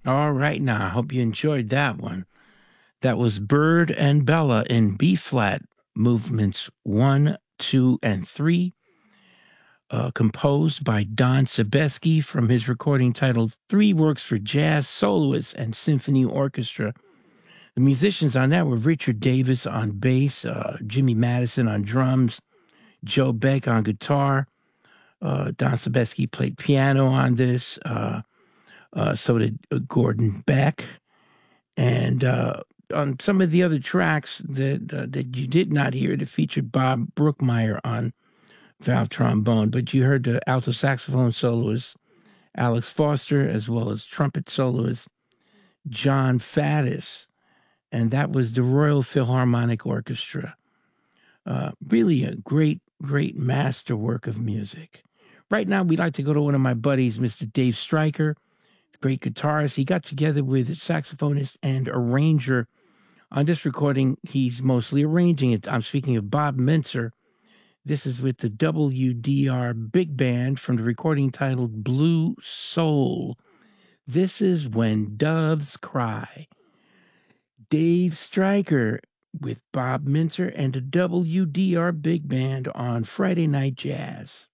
All right, now I hope you enjoyed that one. That was Bird and Bella in B flat, movements 1, 2, and 3, composed by Don Sebesky from his recording titled Three Works for Jazz Soloists and Symphony Orchestra. The musicians on that were Richard Davis on bass, Jimmy Madison on drums, Joe Beck on guitar. Don Sebesky played piano on this. So did Gordon Beck. And on some of the other tracks that you did not hear, that featured Bob Brookmeyer on valve trombone, but you heard the alto saxophone soloist Alex Foster, as well as trumpet soloist John Faddis. And that was the Royal Philharmonic Orchestra. Really a great, great masterwork of music. Right now, we'd like to go to one of my buddies, Mr. Dave Stryker, great guitarist. He got together with a saxophonist and arranger. On this recording, he's mostly arranging it. I'm speaking of Bob Mintzer. This is with the WDR Big Band from the recording titled Blue Soul. This is When Doves Cry. Dave Stryker with Bob Mintzer and the WDR Big Band on Friday Night Jazz.